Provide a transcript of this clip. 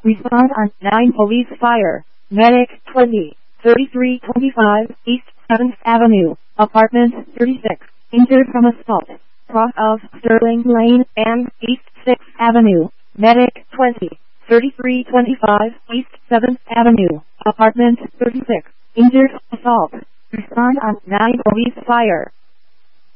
Respond on 9 police fire. Medic 20, 3325 East 7th Avenue, apartment 36, injured from assault. Cross of Sterling Lane and East 6th Avenue. Medic 20, 3325 East 7th Avenue, apartment 36, injured assault. Respond on 9 police fire.